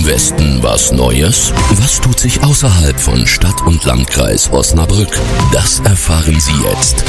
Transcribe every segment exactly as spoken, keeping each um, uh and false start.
im Westen was Neues? Was tut sich außerhalb von Stadt und Landkreis Osnabrück? Das erfahren Sie jetzt.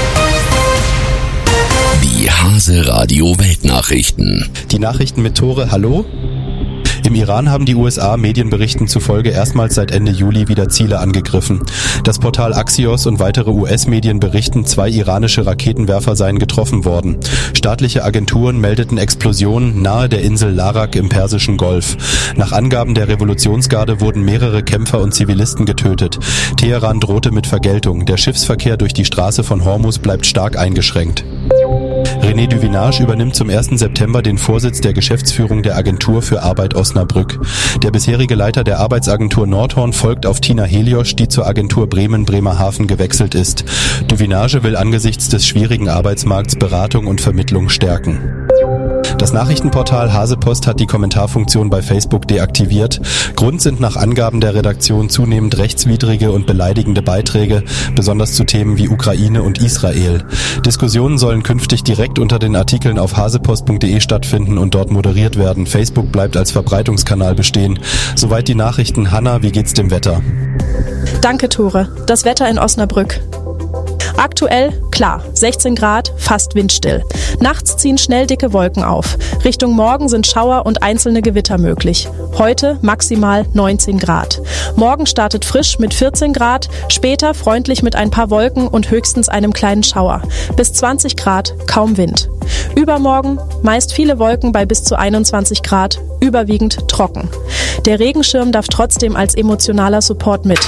Die Hase Radio Weltnachrichten. Die Nachrichten mit Tore, hallo? Im Iran haben die U S A Medienberichten zufolge erstmals seit Ende Juli wieder Ziele angegriffen. Das Portal Axios und weitere U S-Medien berichten, zwei iranische Raketenwerfer seien getroffen worden. Staatliche Agenturen meldeten Explosionen nahe der Insel Larak im Persischen Golf. Nach Angaben der Revolutionsgarde wurden mehrere Kämpfer und Zivilisten getötet. Teheran drohte mit Vergeltung. Der Schiffsverkehr durch die Straße von Hormuz bleibt stark eingeschränkt. René Duvinage übernimmt zum ersten September den Vorsitz der Geschäftsführung der Agentur für Arbeit Osnabrück. Der bisherige Leiter der Arbeitsagentur Nordhorn folgt auf Tina Heliosch, die zur Agentur Bremen-Bremerhaven gewechselt ist. Duvinage will angesichts des schwierigen Arbeitsmarkts Beratung und Vermittlung stärken. Das Nachrichtenportal Hasepost hat die Kommentarfunktion bei Facebook deaktiviert. Grund sind nach Angaben der Redaktion zunehmend rechtswidrige und beleidigende Beiträge, besonders zu Themen wie Ukraine und Israel. Diskussionen sollen künftig direkt unter den Artikeln auf hasepost punkt de stattfinden und dort moderiert werden. Facebook bleibt als Verbreitungskanal bestehen. Soweit die Nachrichten. Hanna, wie geht's dem Wetter? Danke, Tore. Das Wetter in Osnabrück. Aktuell klar, sechzehn Grad, fast windstill. Nachts ziehen schnell dicke Wolken auf. Richtung Morgen sind Schauer und einzelne Gewitter möglich. Heute maximal neunzehn Grad. Morgen startet frisch mit vierzehn Grad, später freundlich mit ein paar Wolken und höchstens einem kleinen Schauer. Bis zwanzig Grad, kaum Wind. Übermorgen meist viele Wolken bei bis zu einundzwanzig Grad, überwiegend trocken. Der Regenschirm darf trotzdem als emotionaler Support mit.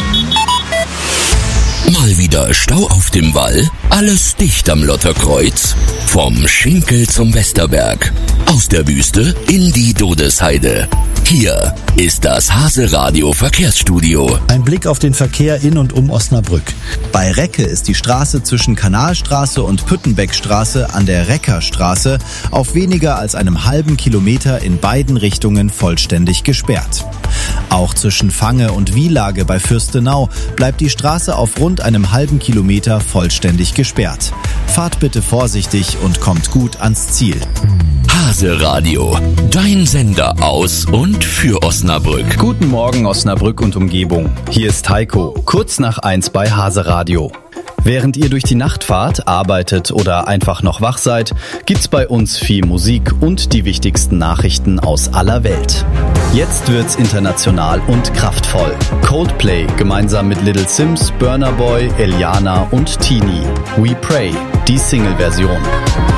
Mal wieder Stau auf dem Wall, alles dicht am Lotterkreuz. Vom Schinkel zum Westerberg, aus der Wüste in die Dodesheide. Hier ist das Hase Radio Verkehrsstudio. Ein Blick auf den Verkehr in und um Osnabrück. Bei Recke ist die Straße zwischen Kanalstraße und Püttenbeckstraße an der Reckerstraße auf weniger als einem halben Kilometer in beiden Richtungen vollständig gesperrt. Auch zwischen Fange und Wielage bei Fürstenau bleibt die Straße auf rund einem halben Kilometer vollständig gesperrt. Fahrt bitte vorsichtig und kommt gut ans Ziel. Hase Radio, dein Sender aus und für Osnabrück. Guten Morgen Osnabrück und Umgebung. Hier ist Heiko, kurz nach eins bei Hase Radio. Während ihr durch die Nacht fahrt, arbeitet oder einfach noch wach seid, gibt's bei uns viel Musik und die wichtigsten Nachrichten aus aller Welt. Jetzt wird's international und kraftvoll. Coldplay gemeinsam mit Little Sims, Burna Boy, Eliana und Tini. We Pray, die Single-Version.